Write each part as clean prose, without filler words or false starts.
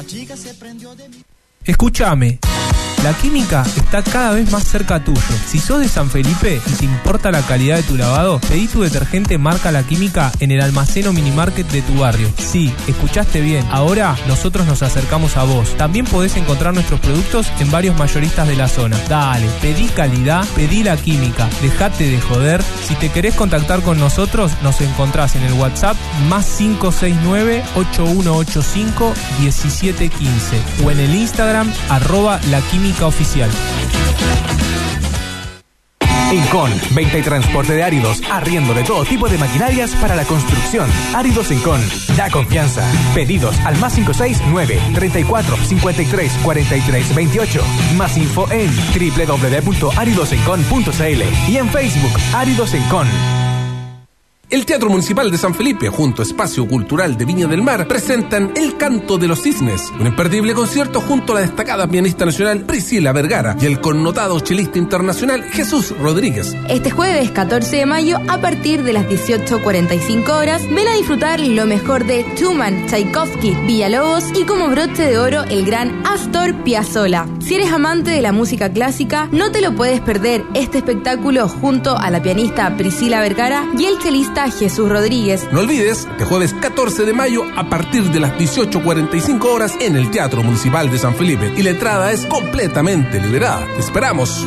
Escúchame, la química está cada vez más cerca tuyo. Si sos de San Felipe y te importa la calidad de tu lavado, pedí tu detergente marca La Química en el almacén o minimarket de tu barrio. Sí, escuchaste bien, ahora nosotros nos acercamos a vos. También podés encontrar nuestros productos en varios mayoristas de la zona. Dale, pedí calidad, pedí La Química, dejate de joder. Si te querés contactar con nosotros, nos encontrás en el WhatsApp +569 8185 1715 o en el Instagram @laquímicaoficial. Incon, venta y transporte de áridos, arriendo de todo tipo de maquinarias para la construcción. Áridos Incon, da confianza. Pedidos al +569 34 53 43 28. Más info en www.aridosencon.cl y en Facebook Áridos Incon. El Teatro Municipal de San Felipe, junto a Espacio Cultural de Viña del Mar, presentan El Canto de los Cisnes, un imperdible concierto junto a la destacada pianista nacional Priscila Vergara y el connotado chelista internacional Jesús Rodríguez. Este jueves 14 de mayo, a partir de las 18:45 horas, ven a disfrutar lo mejor de Schumann, Tchaikovsky, Villalobos y como broche de oro el gran Astor Piazzolla. Si eres amante de la música clásica, no te lo puedes perder este espectáculo junto a la pianista Priscila Vergara y el chelista Jesús Rodríguez. No olvides, este jueves 14 de mayo a partir de las 18:45 horas en el Teatro Municipal de San Felipe y la entrada es completamente liberada. ¡Te esperamos!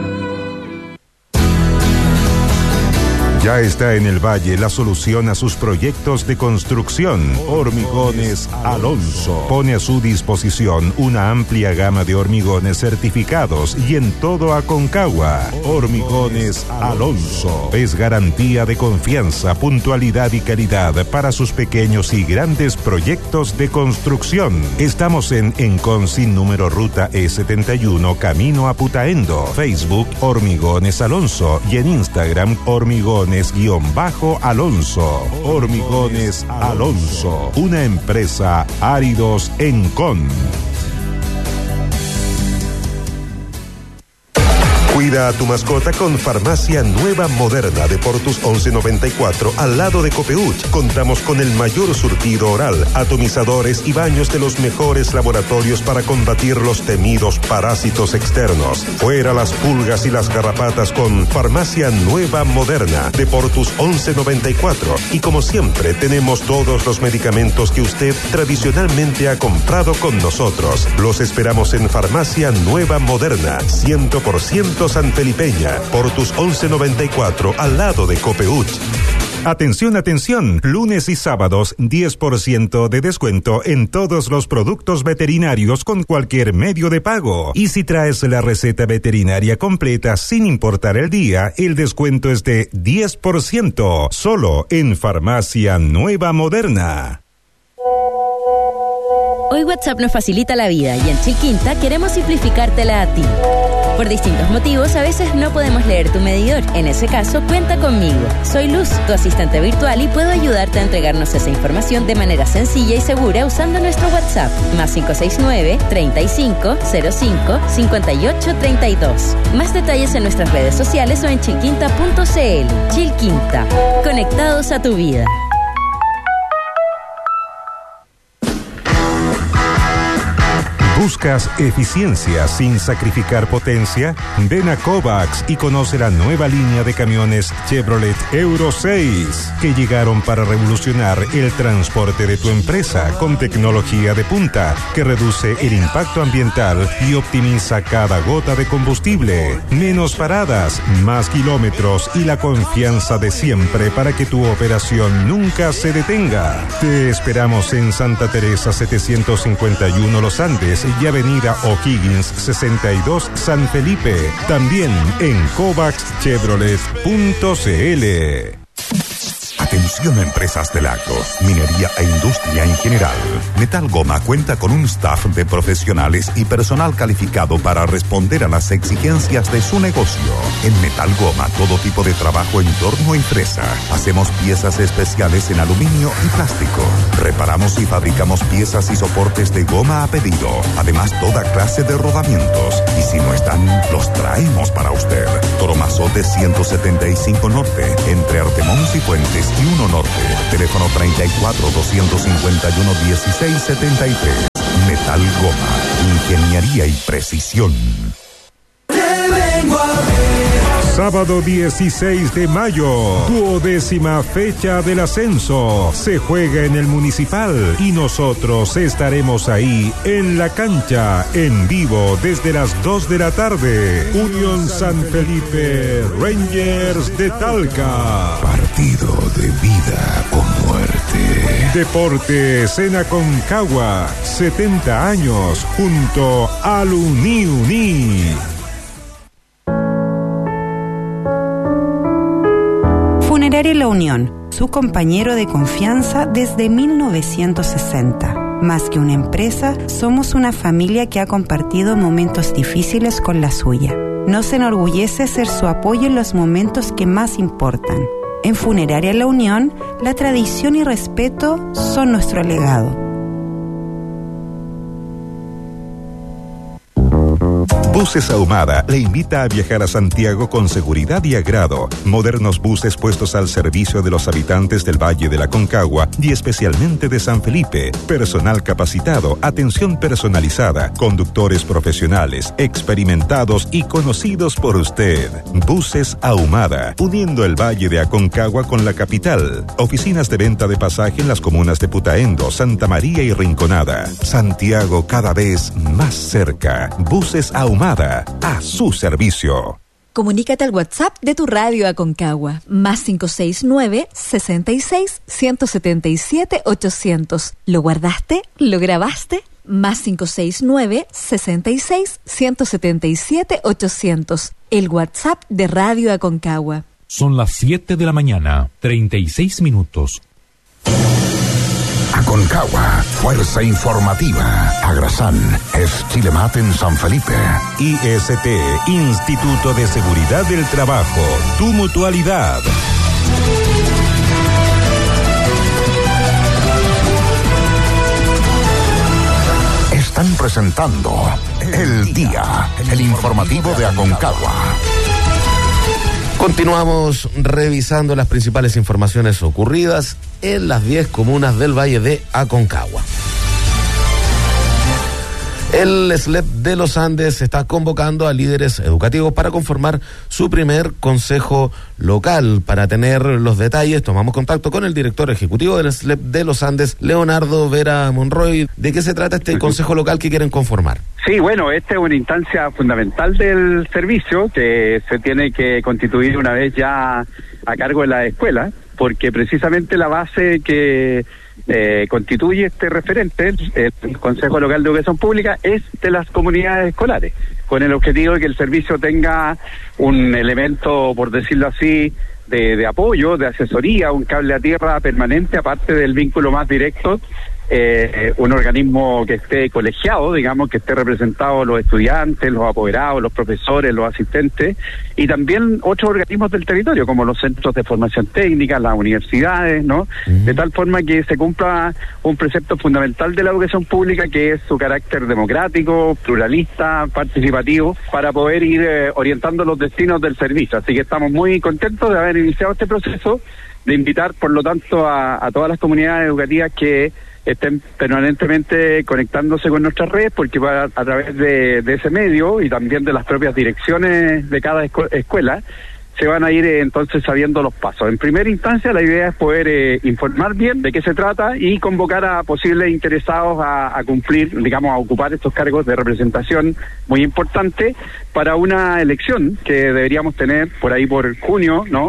Ya está en el Valle la solución a sus proyectos de construcción. Hormigones Alonso pone a su disposición una amplia gama de hormigones certificados y en todo Aconcagua. Hormigones Alonso es garantía de confianza, puntualidad y calidad para sus pequeños y grandes proyectos de construcción. Estamos en Encon sin número, ruta E71, camino a Putaendo. Facebook Hormigones Alonso y en Instagram Hormigones-Alonso. Hormigones Alonso, una empresa Áridos Encon. Cuida a tu mascota con Farmacia Nueva Moderna de Portus 1194 al lado de Copeuch. Contamos con el mayor surtido oral, atomizadores y baños de los mejores laboratorios para combatir los temidos parásitos externos. Fuera las pulgas y las garrapatas con Farmacia Nueva Moderna de Portus 1194. Y como siempre, tenemos todos los medicamentos que usted tradicionalmente ha comprado con nosotros. Los esperamos en Farmacia Nueva Moderna, 100% sanfelipeña, Portus 1194, al lado de Copeuch. Atención, atención, lunes y sábados 10% de descuento en todos los productos veterinarios con cualquier medio de pago. Y si traes la receta veterinaria completa sin importar el día, el descuento es de 10%, solo en Farmacia Nueva Moderna. Hoy WhatsApp nos facilita la vida y en Chilquinta queremos simplificártela a ti. Por distintos motivos, a veces no podemos leer tu medidor. En ese caso, cuenta conmigo. Soy Luz, tu asistente virtual, y puedo ayudarte a entregarnos esa información de manera sencilla y segura usando nuestro WhatsApp. +569 35 05 58 32. Más detalles en nuestras redes sociales o en chilquinta.cl. Chilquinta. Conectados a tu vida. ¿Buscas eficiencia sin sacrificar potencia? Ven a Kovacs y conoce la nueva línea de camiones Chevrolet Euro 6 que llegaron para revolucionar el transporte de tu empresa con tecnología de punta que reduce el impacto ambiental y optimiza cada gota de combustible. Menos paradas, más kilómetros y la confianza de siempre para que tu operación nunca se detenga. Te esperamos en Santa Teresa 751 Los Andes y Avenida O'Higgins 62 San Felipe. También en covacschevrolet.cl. Atención a empresas del agro, minería e industria en general. Metal Goma cuenta con un staff de profesionales y personal calificado para responder a las exigencias de su negocio. En Metal Goma, todo tipo de trabajo en torno a empresa. Hacemos piezas especiales en aluminio y plástico. Reparamos y fabricamos piezas y soportes de goma a pedido. Además, toda clase de rodamientos. Y si no están, los traemos para usted. Toromazote 175 Norte, entre Artemón y Puentes y 1 Norte. Teléfono 34 251 1673. Metal Goma, ingeniería y precisión. Sábado 16 de mayo, 12ª fecha del ascenso. Se juega en el Municipal y nosotros estaremos ahí en la cancha, en vivo desde las 2 de la tarde. Unión San Felipe, Rangers de Talca. Partido de vida o muerte. Deportes en Aconcagua, 70 años junto al Uni. Funeraria La Unión, su compañero de confianza desde 1960. Más que una empresa, somos una familia que ha compartido momentos difíciles con la suya. Nos enorgullece ser su apoyo en los momentos que más importan. En Funeraria La Unión, la tradición y respeto son nuestro legado. Buses Ahumada le invita a viajar a Santiago con seguridad y agrado. Modernos buses puestos al servicio de los habitantes del Valle de la Aconcagua y especialmente de San Felipe. Personal capacitado, atención personalizada, conductores profesionales, experimentados y conocidos por usted. Buses Ahumada, uniendo el Valle de Aconcagua con la capital. Oficinas de venta de pasaje en las comunas de Putaendo, Santa María y Rinconada. Santiago cada vez más cerca. Buses Ahumada, a su servicio. Comunícate al WhatsApp de tu radio Aconcagua, +569 66 177 800. ¿Lo guardaste? ¿Lo grabaste? +569 66 177 800. El WhatsApp de Radio Aconcagua. Son las 7 de la mañana, 36 minutos. Aconcagua, fuerza informativa. Agrasan, es Chilemat en San Felipe. IST, Instituto de Seguridad del Trabajo, tu mutualidad. Están presentando El Día, el informativo de Aconcagua. Continuamos revisando las principales informaciones ocurridas en las 10 comunas del Valle de Aconcagua. El SLEP de los Andes está convocando a líderes educativos para conformar su primer consejo local. Para tener los detalles, tomamos contacto con el director ejecutivo del SLEP de los Andes, Leonardo Vera Monroy. ¿De qué se trata este consejo local que quieren conformar? Sí, bueno, esta es una instancia fundamental del servicio que se tiene que constituir una vez ya a cargo de la escuela, porque precisamente la base que constituye este referente, el Consejo Local de Educación Pública, es de las comunidades escolares, con el objetivo de que el servicio tenga un elemento, por decirlo así, de apoyo, de asesoría, un cable a tierra permanente, aparte del vínculo más directo, un organismo que esté colegiado, digamos, que esté representado los estudiantes, los apoderados, los profesores, los asistentes, y también otros organismos del territorio, como los centros de formación técnica, las universidades, ¿no? De tal forma que se cumpla un precepto fundamental de la educación pública, que es su carácter democrático, pluralista, participativo, para poder ir orientando los destinos del servicio. Así que estamos muy contentos de haber iniciado este proceso, de invitar, por lo tanto, a todas las comunidades educativas que estén permanentemente conectándose con nuestras redes, porque a través de ese medio y también de las propias direcciones de cada escuela se van a ir entonces sabiendo los pasos. En primera instancia, la idea es poder informar bien de qué se trata y convocar a posibles interesados a cumplir, digamos, a ocupar estos cargos de representación muy importante para una elección que deberíamos tener por ahí por junio, ¿no?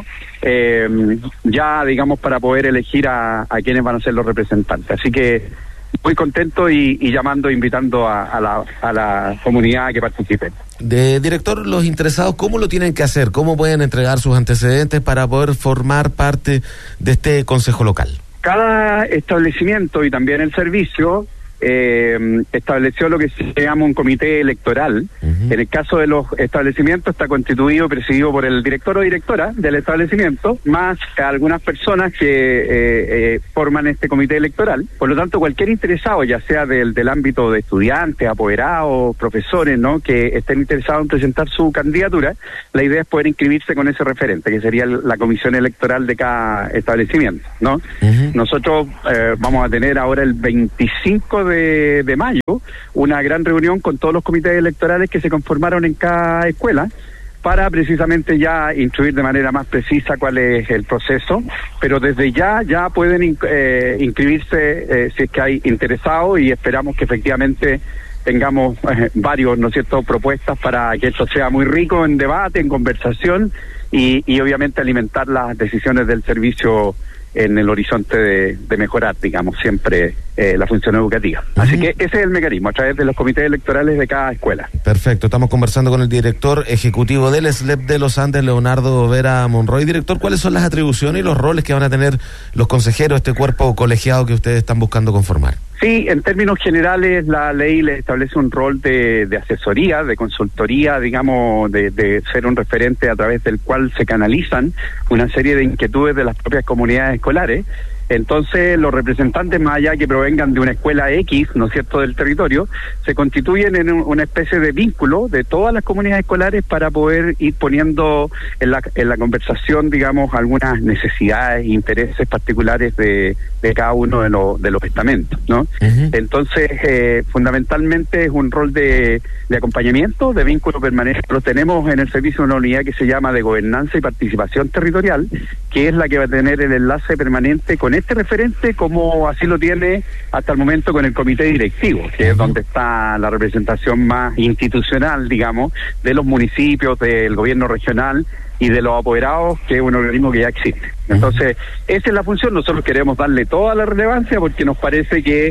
Ya, digamos, para poder elegir a quienes van a ser los representantes. Así que muy contento y llamando, invitando a la comunidad a que participe. Director, los interesados, ¿cómo lo tienen que hacer? ¿Cómo pueden entregar sus antecedentes para poder formar parte de este consejo local? Cada establecimiento y también el servicio estableció lo que se llama un comité electoral. En el caso de los establecimientos está constituido, presidido por el director o directora del establecimiento, más algunas personas que forman este comité electoral. Por lo tanto, cualquier interesado, ya sea del ámbito de estudiantes, apoderados, profesores, ¿no?, que estén interesados en presentar su candidatura, la idea es poder inscribirse con ese referente, que sería la comisión electoral de cada establecimiento, ¿no? Nosotros vamos a tener ahora el 25 de mayo una gran reunión con todos los comités electorales que se conformaron en cada escuela, para precisamente ya instruir de manera más precisa cuál es el proceso, pero desde ya pueden inscribirse si es que hay interesados, y esperamos que efectivamente tengamos varios, ¿no es cierto?, propuestas para que esto sea muy rico en debate, en conversación y obviamente alimentar las decisiones del servicio en el horizonte de mejorar, digamos, siempre la función educativa. Así que ese es el mecanismo, a través de los comités electorales de cada escuela. Perfecto, estamos conversando con el director ejecutivo del SLEP de los Andes, Leonardo Vera Monroy. Director, ¿cuáles son las atribuciones y los roles que van a tener los consejeros, este cuerpo colegiado que ustedes están buscando conformar? Sí, en términos generales la ley les establece un rol de asesoría, de consultoría, digamos, de ser un referente a través del cual se canalizan una serie de inquietudes de las propias comunidades escolares. Entonces, los representantes, más allá que provengan de una escuela X, ¿no es cierto?, del territorio, se constituyen en una especie de vínculo de todas las comunidades escolares para poder ir poniendo en la conversación, digamos, algunas necesidades e intereses particulares de cada uno de los estamentos, ¿no? Entonces, fundamentalmente es un rol de acompañamiento, de vínculo permanente. Lo tenemos en el servicio una unidad que se llama de gobernanza y participación territorial, que es la que va a tener el enlace permanente con este referente, como así lo tiene hasta el momento con el comité directivo, que es donde está la representación más institucional, digamos, de los municipios, del gobierno regional y de los apoderados, que es un organismo que ya existe. Entonces, esa es la función. Nosotros queremos darle toda la relevancia porque nos parece que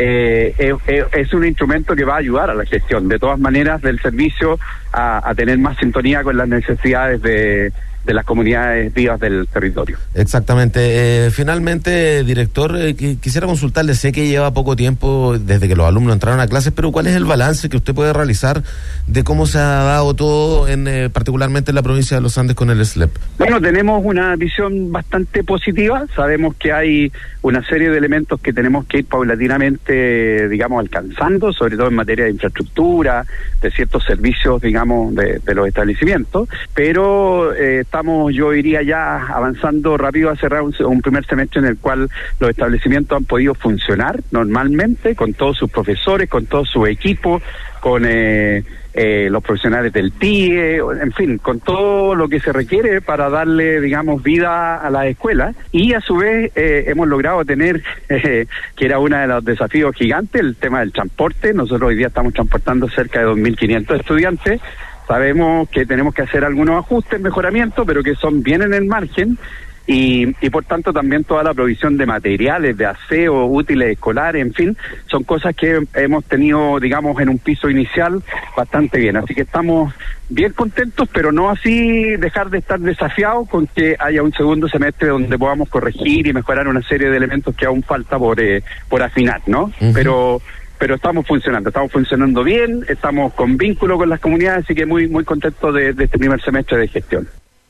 es un instrumento que va a ayudar a la gestión, de todas maneras, del servicio a tener más sintonía con las necesidades de las comunidades vivas del territorio. Exactamente. Finalmente, director, quisiera consultarle, sé que lleva poco tiempo desde que los alumnos entraron a clases, pero ¿cuál es el balance que usted puede realizar de cómo se ha dado todo, particularmente en la provincia de Los Andes, con el SLEP? Bueno, tenemos una visión bastante positiva. Sabemos que hay una serie de elementos que tenemos que ir paulatinamente, digamos, alcanzando, sobre todo en materia de infraestructura, de ciertos servicios, digamos, de los establecimientos, pero estamos, yo diría, ya avanzando rápido a cerrar un primer semestre en el cual los establecimientos han podido funcionar normalmente, con todos sus profesores, con todo su equipo, con los profesionales del TIE, en fin, con todo lo que se requiere para darle, digamos, vida a las escuelas. Y a su vez hemos logrado tener, que era uno de los desafíos gigantes, el tema del transporte. Nosotros hoy día estamos transportando cerca de 2.500 estudiantes. Sabemos que tenemos que hacer algunos ajustes, mejoramientos, pero que son bien en el margen, y por tanto también toda la provisión de materiales, de aseo, útiles escolares, en fin, son cosas que hemos tenido, digamos, en un piso inicial bastante bien. Así que estamos bien contentos, pero no así dejar de estar desafiados con que haya un segundo semestre donde podamos corregir y mejorar una serie de elementos que aún falta por afinar, ¿no? Pero estamos funcionando bien, estamos con vínculo con las comunidades, así que muy muy contentos de este primer semestre de gestión.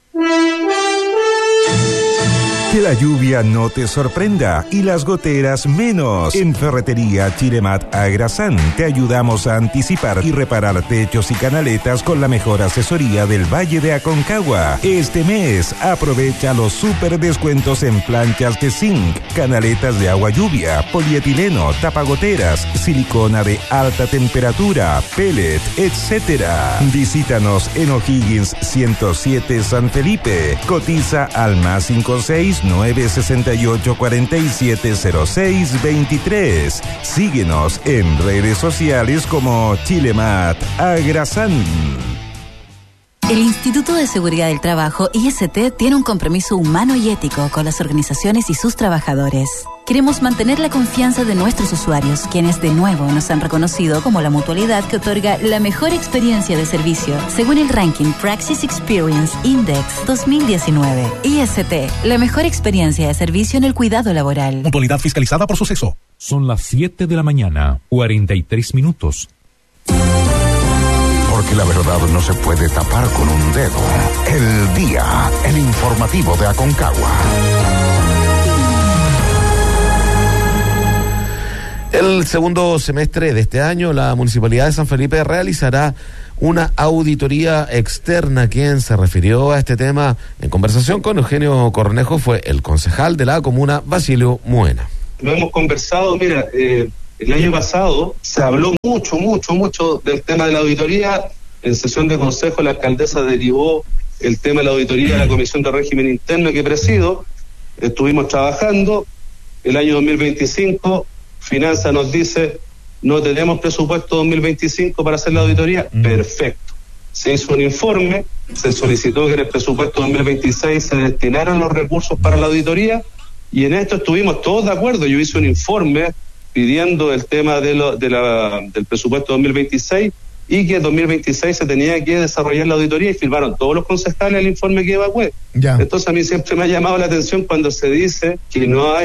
Que la lluvia no te sorprenda y las goteras menos. En Ferretería Chilemat Agrasán te ayudamos a anticipar y reparar techos y canaletas con la mejor asesoría del Valle de Aconcagua. Este mes aprovecha los super descuentos en planchas de zinc, canaletas de agua lluvia, polietileno, tapagoteras, silicona de alta temperatura, pellet, etc. Visítanos en O'Higgins 107 San Felipe. Cotiza al más 569-6847-0623. Síguenos en redes sociales como Chilemat Agrasán. El Instituto de Seguridad del Trabajo, IST, tiene un compromiso humano y ético con las organizaciones y sus trabajadores. Queremos mantener la confianza de nuestros usuarios, quienes de nuevo nos han reconocido como la mutualidad que otorga la mejor experiencia de servicio, según el ranking Praxis Experience Index 2019. IST, la mejor experiencia de servicio en el cuidado laboral. Mutualidad fiscalizada por Suceso. Son las 7 de la mañana, 43 minutos. Porque la verdad no se puede tapar con un dedo. El día, el informativo de Aconcagua. El segundo semestre de este año, la Municipalidad de San Felipe realizará una auditoría externa. Quien se refirió a este tema en conversación con Eugenio Cornejo fue el concejal de la comuna, Basilio Muena. Lo hemos conversado, mira, El año pasado se habló mucho del tema de la auditoría. En sesión de consejo la alcaldesa derivó el tema de la auditoría a la Comisión de Régimen Interno que presido. Estuvimos trabajando. El año 2025, Finanza nos dice, no tenemos presupuesto 2025 para hacer la auditoría. Perfecto. Se hizo un informe, se solicitó que en el presupuesto 2026 se destinaran los recursos para la auditoría, y en esto estuvimos todos de acuerdo. Yo hice un informe pidiendo el tema del presupuesto 2026 y que en 2026 se tenía que desarrollar la auditoría, y firmaron todos los concejales el informe que evacué. Entonces a mí siempre me ha llamado la atención cuando se dice que no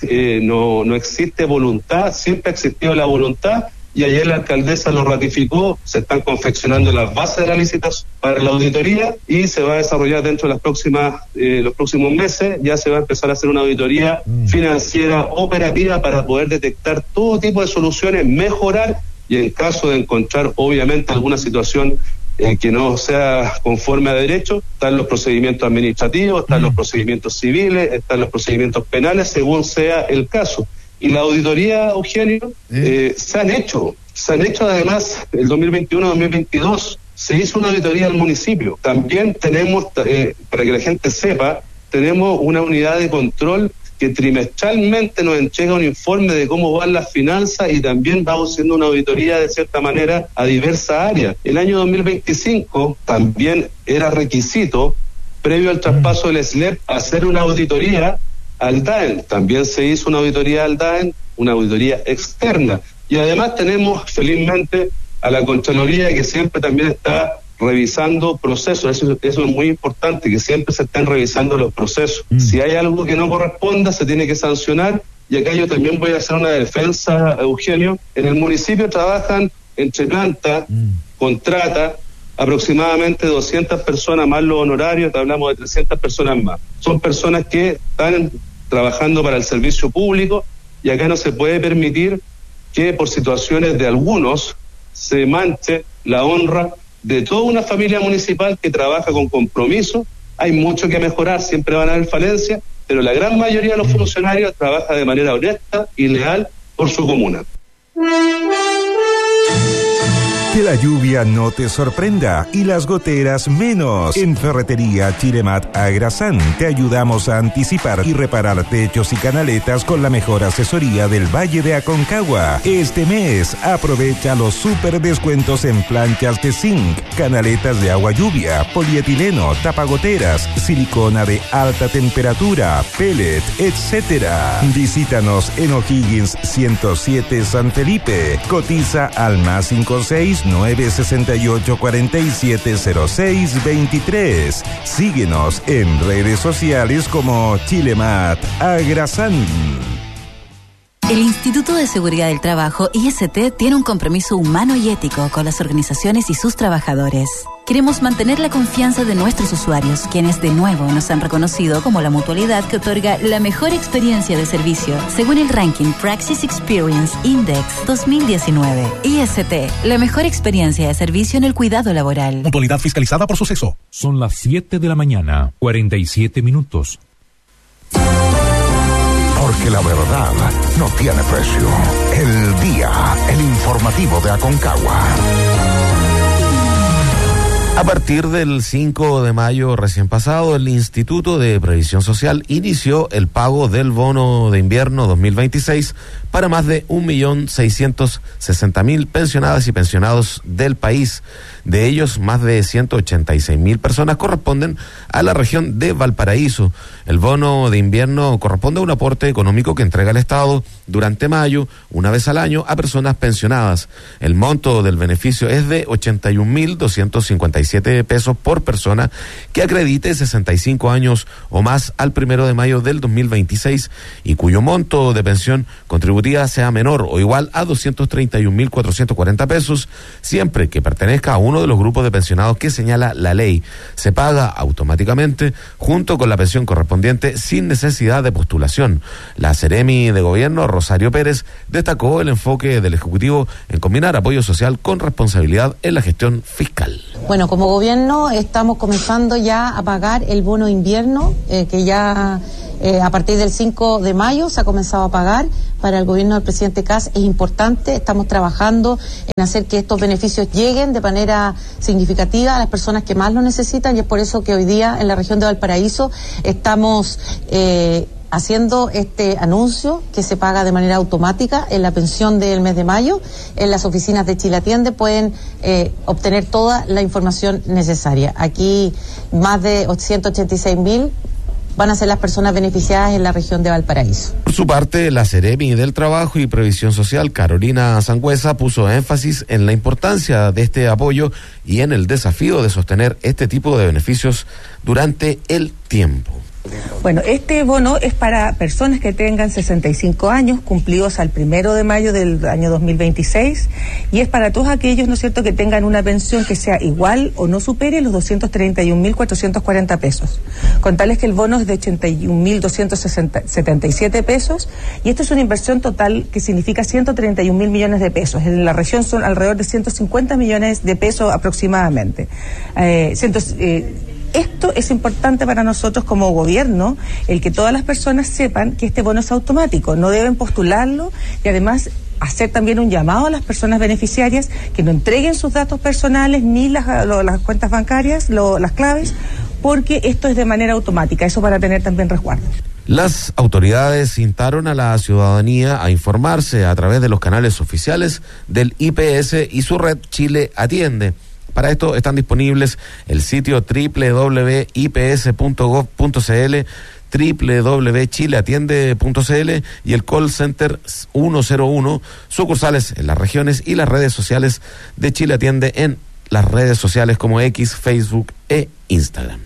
existe voluntad. Siempre ha existido la voluntad, y ayer la alcaldesa lo ratificó. Se están confeccionando las bases de la licitación para la auditoría y se va a desarrollar dentro de los próximos meses. Ya se va a empezar a hacer una auditoría financiera operativa para poder detectar todo tipo de soluciones, mejorar, y en caso de encontrar obviamente alguna situación que no sea conforme a derecho, están los procedimientos administrativos, están los procedimientos civiles, están los procedimientos penales, según sea el caso. Y la auditoría, Eugenio, se han hecho además el 2021-2022, se hizo una auditoría al municipio. También tenemos, para que la gente sepa, tenemos una unidad de control que trimestralmente nos entrega un informe de cómo van las finanzas, y también vamos haciendo una auditoría de cierta manera a diversas áreas. El año 2025 también era requisito, previo al traspaso del SLEP, hacer una auditoría al DAEN. También se hizo una auditoría al DAEN, una auditoría externa. Y además tenemos felizmente a la Contraloría, que siempre también está revisando procesos. Eso es muy importante, que siempre se estén revisando los procesos. Si hay algo que no corresponda, se tiene que sancionar. Y acá yo también voy a hacer una defensa, Eugenio. En el municipio trabajan entre planta, contrata, aproximadamente 200 personas más los honorarios, te hablamos de 300 personas más. Son personas que están trabajando para el servicio público, y acá no se puede permitir que por situaciones de algunos se manche la honra de toda una familia municipal que trabaja con compromiso. Hay mucho que mejorar, siempre van a haber falencias, pero la gran mayoría de los funcionarios trabaja de manera honesta y leal por su comuna. Que la lluvia no te sorprenda y las goteras menos. En Ferretería Chilemat Agrasán te ayudamos a anticipar y reparar techos y canaletas con la mejor asesoría del Valle de Aconcagua. Este mes aprovecha los super descuentos en planchas de zinc, canaletas de agua lluvia, polietileno, tapagoteras, silicona de alta temperatura, pellet, etc. Visítanos en O'Higgins 107 San Felipe. Cotiza al +56 968 4706 23. Síguenos en redes sociales como Chilemat Agrasán. El Instituto de Seguridad del Trabajo, IST, tiene un compromiso humano y ético con las organizaciones y sus trabajadores. Queremos mantener la confianza de nuestros usuarios, quienes de nuevo nos han reconocido como la mutualidad que otorga la mejor experiencia de servicio, según el ranking Praxis Experience Index 2019. IST, la mejor experiencia de servicio en el cuidado laboral. Mutualidad fiscalizada por Suceso. Son las 7 de la mañana, 47 minutos. Porque la verdad no tiene precio. El día, el informativo de Aconcagua. A partir del 5 de mayo recién pasado, el Instituto de Previsión Social inició el pago del bono de invierno 2026 para más de 1.660.000 pensionadas y pensionados del país. De ellos, más de 186.000 personas corresponden a la región de Valparaíso. El bono de invierno corresponde a un aporte económico que entrega el Estado durante mayo, una vez al año, a personas pensionadas. El monto del beneficio es de 81.257 pesos por persona que acredite 65 años o más al 1 de mayo del 2026 y cuyo monto de pensión contributiva sea menor o igual a 231.440 pesos, siempre que pertenezca a uno de los grupos de pensionados que señala la ley. Se paga automáticamente junto con la pensión correspondiente sin necesidad de postulación. La Seremi de Gobierno, Rosario Pérez, destacó el enfoque del Ejecutivo en combinar apoyo social con responsabilidad en la gestión fiscal. Bueno, como gobierno estamos comenzando ya a pagar el bono de invierno, que ya a partir del 5 de mayo se ha comenzado a pagar. Para el gobierno del presidente Kast es importante, estamos trabajando en hacer que estos beneficios lleguen de manera significativa a las personas que más lo necesitan, y es por eso que hoy día en la región de Valparaíso estamos haciendo este anuncio que se paga de manera automática en la pensión del mes de mayo. En las oficinas de Chile Atiende pueden obtener toda la información necesaria. Aquí más de 186.000 van a ser las personas beneficiadas en la región de Valparaíso. Por su parte, la Seremi del Trabajo y Previsión Social, Carolina Sangüesa, puso énfasis en la importancia de este apoyo y en el desafío de sostener este tipo de beneficios durante el tiempo. Bueno, este bono es para personas que tengan 65 años cumplidos al 1 de mayo del año 2026, y es para todos aquellos, ¿no es cierto?, que tengan una pensión que sea igual o no supere los 231.440 pesos. Contarles que el bono es de 81.277 pesos, y esto es una inversión total que significa 131.000 millones de pesos. En la región son alrededor de 150 millones de pesos aproximadamente. Esto es importante para nosotros como gobierno, el que todas las personas sepan que este bono es automático, no deben postularlo, y además hacer también un llamado a las personas beneficiarias que no entreguen sus datos personales ni las cuentas bancarias, las claves, porque esto es de manera automática, eso para tener también resguardo. Las autoridades instaron a la ciudadanía a informarse a través de los canales oficiales del IPS y su red Chile Atiende. Para esto están disponibles el sitio www.ips.gov.cl, www.chileatiende.cl y el call center 101, sucursales en las regiones y las redes sociales de Chile Atiende en las redes sociales como X, Facebook e Instagram.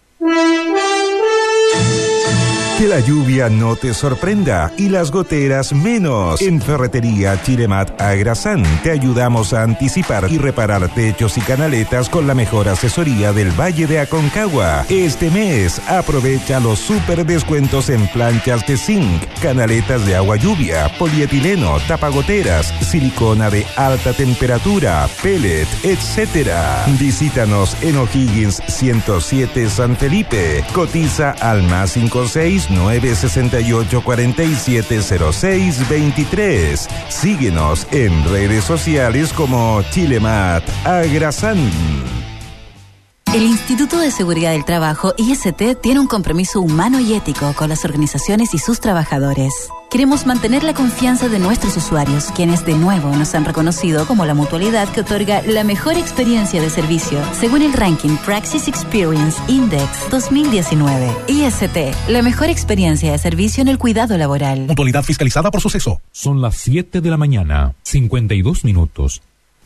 Que la lluvia no te sorprenda y las goteras menos. En Ferretería Chilemat Agrasan te ayudamos a anticipar y reparar techos y canaletas con la mejor asesoría del Valle de Aconcagua. Este mes aprovecha los super descuentos en planchas de zinc, canaletas de agua lluvia, polietileno, tapagoteras, silicona de alta temperatura, pellet, etc. Visítanos en O'Higgins 107 San Felipe. Cotiza al +56 968 4706 23. Síguenos en redes sociales como Chilemat Agrasan. El Instituto de Seguridad del Trabajo, IST, tiene un compromiso humano y ético con las organizaciones y sus trabajadores. Queremos mantener la confianza de nuestros usuarios, quienes de nuevo nos han reconocido como la mutualidad que otorga la mejor experiencia de servicio, según el ranking Praxis Experience Index 2019. IST, la mejor experiencia de servicio en el cuidado laboral. Mutualidad fiscalizada por Suceso. Son las 7 de la mañana, 52 minutos.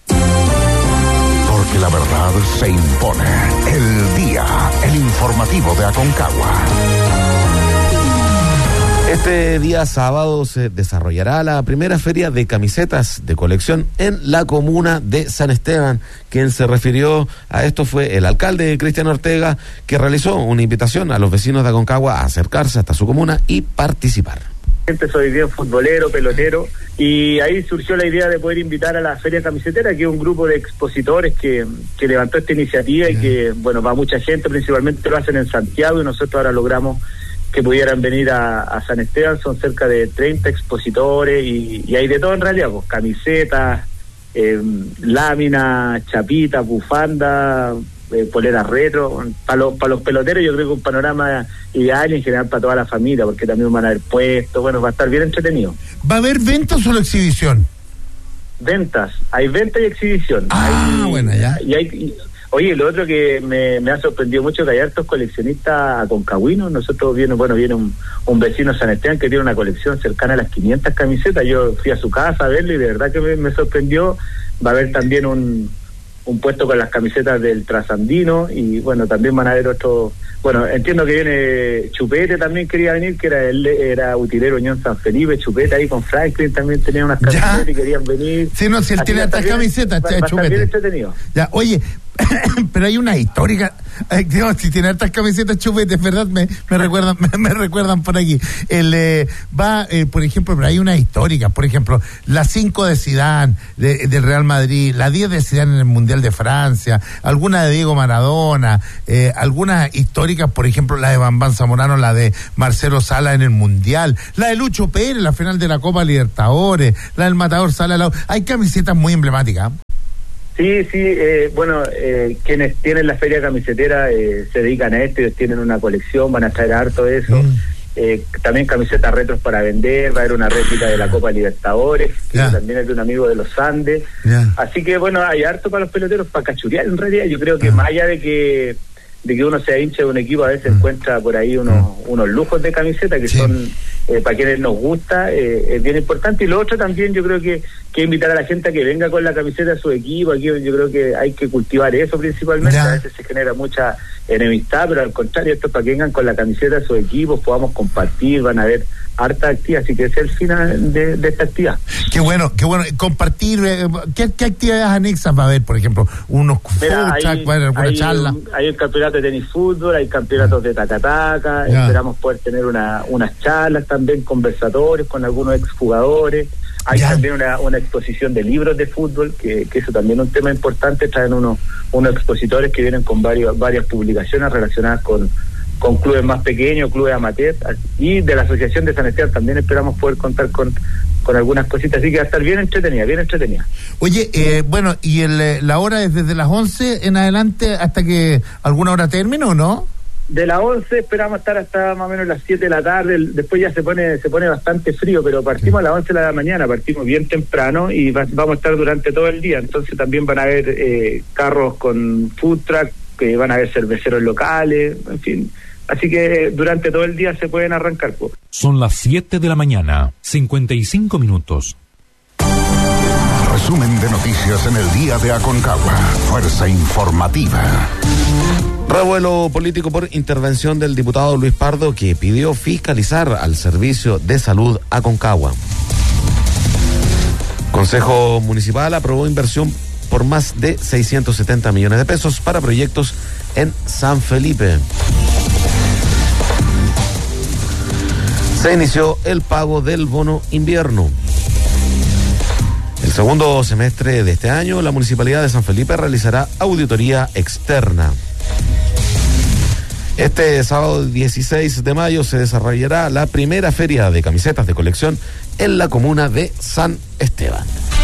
Porque la verdad se impone. El día, el informativo de Aconcagua. Este día sábado se desarrollará la primera feria de camisetas de colección en la comuna de San Esteban. Quien se refirió a esto fue el alcalde Cristian Ortega, que realizó una invitación a los vecinos de Aconcagua a acercarse hasta su comuna y participar. Soy bien futbolero, pelotero, y ahí surgió la idea de poder invitar a la Feria Camisetera, que es un grupo de expositores que levantó esta iniciativa y que, bueno, va mucha gente, principalmente lo hacen en Santiago, y nosotros ahora logramos que pudieran venir a San Esteban. Son cerca de 30 expositores y hay de todo en realidad, pues camisetas, láminas, chapitas, bufandas, poleras retro. Para los peloteros yo creo que un panorama ideal, y en general para toda la familia, porque también van a haber puestos, bueno, va a estar bien entretenido. ¿Va a haber ventas o solo exhibición? Ventas, hay venta y exhibición. Bueno, ya. Oye, lo otro que me ha sorprendido mucho, que hay hartos coleccionistas aconcagüinos. Nosotros viene un vecino San Esteban que tiene una colección cercana a las 500 camisetas. Yo fui a su casa a verlo y de verdad que me sorprendió. Va a haber también un puesto con las camisetas del Trasandino, y bueno, también van a haber otros. Bueno, entiendo que viene Chupete, también quería venir, que era utilero Unión San Felipe. Chupete ahí con Franklin también tenía unas camisetas y querían venir. Sí, no, si él tiene estas camisetas, va a estar bien entretenido. Ya, oye, pero hay una histórica. Digamos, si tiene hartas camisetas chupetes, ¿verdad? Me recuerdan por aquí. Por ejemplo, pero hay una histórica, por ejemplo, la 5 de Zidane del Real Madrid, la 10 de Zidane en el Mundial de Francia, alguna de Diego Maradona, algunas históricas, por ejemplo, la de Bambán Zamorano, la de Marcelo Sala en el Mundial, la de Lucho Pérez en la final de la Copa Libertadores, la del Matador Sala. Hay camisetas muy emblemáticas. Sí, quienes tienen la feria camisetera se dedican a esto, ellos tienen una colección, van a traer harto de eso. También camisetas retros para vender, va a haber una réplica de la Copa Libertadores, que también es de un amigo de los Andes. Así que hay harto para los peloteros, para cachurear en realidad. Yo creo que más allá de que uno sea hincha de un equipo, a veces encuentra por ahí unos lujos de camiseta que son, para quienes nos gusta, es bien importante. Y lo otro también, yo creo que invitar a la gente a que venga con la camiseta de su equipo. Aquí yo creo que hay que cultivar eso principalmente. A veces se genera mucha enemistad, pero al contrario, esto es para que vengan con la camiseta de su equipo, podamos compartir, van a ver harta actividad, así que ese es el final de esta actividad. Qué bueno, compartir. ¿Qué actividades anexas va a haber, por ejemplo? Unos alguna charla. Hay un campeonato de tenis fútbol, hay campeonatos de taca-taca, esperamos poder tener unas charlas también, conversatorios con algunos exjugadores. Hay también una exposición de libros de fútbol, que eso también es un tema importante. Traen unos expositores que vienen con varias publicaciones relacionadas con clubes más pequeños, clubes amateur, y de la Asociación de San Esteban también esperamos poder contar con algunas cositas, así que va a estar bien entretenida. Oye, ¿y la hora es desde las 11 en adelante hasta que alguna hora termine o no? De las 11 esperamos estar hasta más o menos las 7 de la tarde, después ya se pone bastante frío, pero partimos a las 11 de la mañana, partimos bien temprano y vamos a estar durante todo el día, entonces también van a haber carros con food truck, que van a haber cerveceros locales, en fin, así que durante todo el día se pueden arrancar. Son las 7 de la mañana, 55 minutos. Resumen de noticias en el día de Aconcagua. Fuerza informativa. Revuelo político por intervención del diputado Luis Pardo, que pidió fiscalizar al Servicio de Salud Aconcagua. Consejo Municipal aprobó inversión por más de 670 millones de pesos para proyectos en San Felipe. Se inició el pago del bono invierno. El segundo semestre de este año, la Municipalidad de San Felipe realizará auditoría externa. Este sábado 16 de mayo se desarrollará la primera feria de camisetas de colección en la comuna de San Esteban.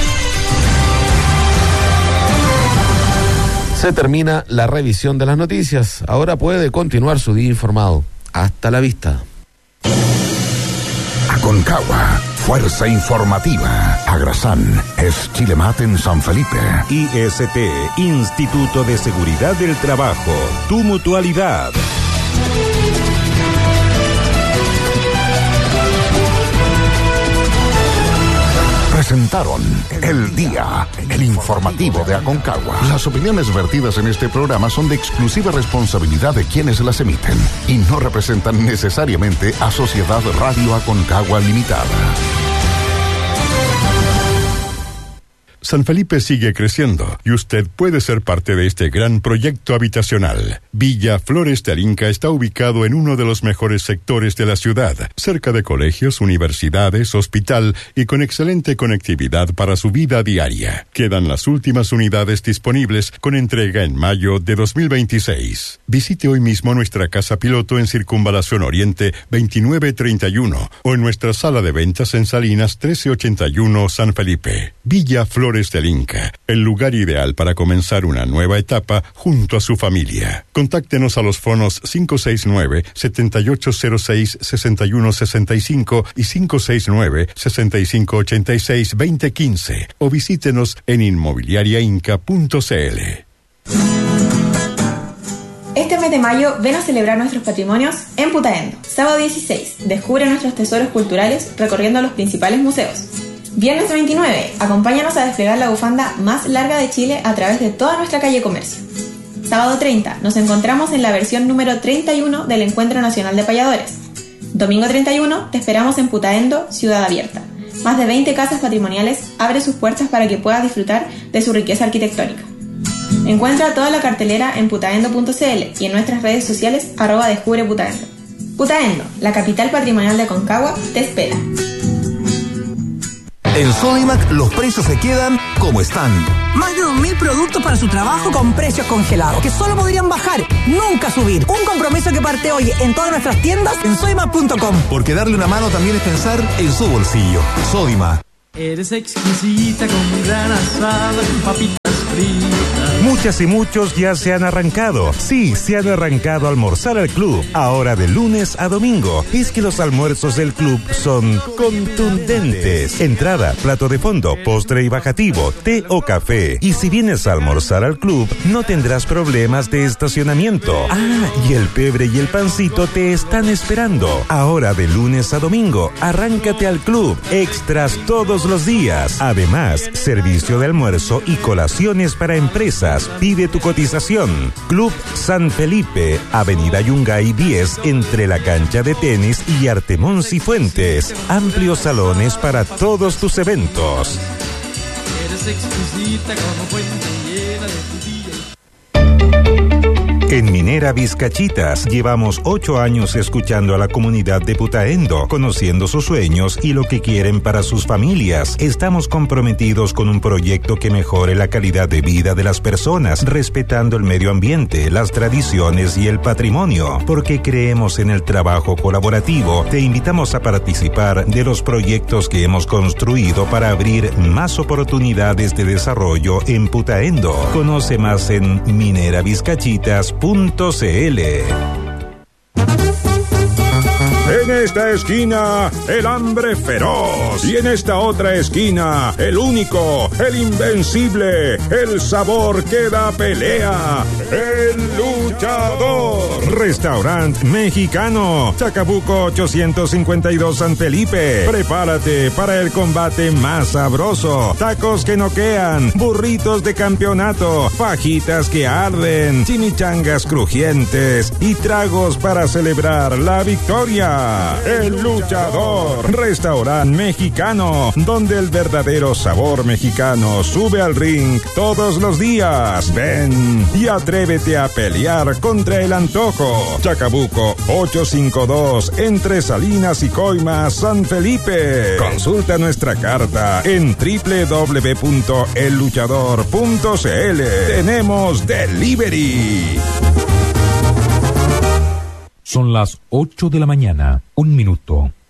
Se termina la revisión de las noticias. Ahora puede continuar su día informado. Hasta la vista. Aconcagua, fuerza informativa. Agrasán es Chilemat en San Felipe. IST, Instituto de Seguridad del Trabajo. Tu mutualidad. Presentaron El Día, el informativo de Aconcagua. Las opiniones vertidas en este programa son de exclusiva responsabilidad de quienes las emiten y no representan necesariamente a Sociedad Radio Aconcagua Limitada. San Felipe sigue creciendo y usted puede ser parte de este gran proyecto habitacional. Villa Flores del Inca está ubicado en uno de los mejores sectores de la ciudad, cerca de colegios, universidades, hospital y con excelente conectividad para su vida diaria. Quedan las últimas unidades disponibles con entrega en mayo de 2026. Visite hoy mismo nuestra casa piloto en Circunvalación Oriente 2931 o en nuestra sala de ventas en Salinas 1381 San Felipe. Villa Flores del Inca, el lugar ideal para comenzar una nueva etapa junto a su familia. Contáctenos a los fonos 569-7806-6165 y 569-6586-2015 o visítenos en inmobiliariainca.cl. Este mes de mayo ven a celebrar nuestros patrimonios en Putaendo. Sábado 16, descubre nuestros tesoros culturales recorriendo los principales museos. Viernes 29, acompáñanos a desplegar la bufanda más larga de Chile a través de toda nuestra calle Comercio. Sábado 30, nos encontramos en la versión número 31 del Encuentro Nacional de Payadores. Domingo 31, te esperamos en Putaendo, Ciudad Abierta. Más de 20 casas patrimoniales abren sus puertas para que puedas disfrutar de su riqueza arquitectónica. Encuentra toda la cartelera en putaendo.cl y en nuestras redes sociales @Descubre Putaendo. Putaendo, la capital patrimonial de Aconcagua, te espera. En Sodimac los precios se quedan como están. Más de 2.000 productos para su trabajo con precios congelados, que solo podrían bajar, nunca subir. Un compromiso que parte hoy en todas nuestras tiendas en sodimac.com. Porque darle una mano también es pensar en su bolsillo. Sodimac. Eres exquisita con mi gran asada, con papitas fritas. Muchas y muchos ya se han arrancado. Sí, se han arrancado a almorzar al club. Ahora de lunes a domingo. Es que los almuerzos del club son contundentes. Entrada, plato de fondo, postre y bajativo, té o café. Y si vienes a almorzar al club, no tendrás problemas de estacionamiento. Ah, y el pebre y el pancito te están esperando. Ahora de lunes a domingo, arráncate al club. Extras todos los días. Además, servicio de almuerzo y colaciones para empresas. Pide tu cotización. Club San Felipe, Avenida Yungay 10, entre la cancha de tenis y Artemón Cifuentes. Amplios salones para todos tus eventos. Eres exquisita como fuente llena de tu día. En Minera Vizcachitas llevamos 8 años escuchando a la comunidad de Putaendo, conociendo sus sueños y lo que quieren para sus familias. Estamos comprometidos con un proyecto que mejore la calidad de vida de las personas, respetando el medio ambiente, las tradiciones y el patrimonio. Porque creemos en el trabajo colaborativo, te invitamos a participar de los proyectos que hemos construido para abrir más oportunidades de desarrollo en Putaendo. Conoce más en mineravizcachitas.cl. En esta esquina, el hambre feroz. Y en esta otra esquina, el único, el invencible, el sabor que da pelea, el luchador. Restaurant Mexicano, Chacabuco 852 San Felipe. Prepárate para el combate más sabroso. Tacos que noquean, burritos de campeonato, fajitas que arden, chimichangas crujientes y tragos para celebrar la victoria. El luchador. Restaurant Mexicano, donde el verdadero sabor mexicano sube al ring todos los días. Ven y atrévete a pelear contra el antojo. Chacabuco 852, entre Salinas y Coimas, San Felipe. Consulta nuestra carta en www.elluchador.cl. Tenemos delivery. Son las 8 de la mañana, 1 minuto.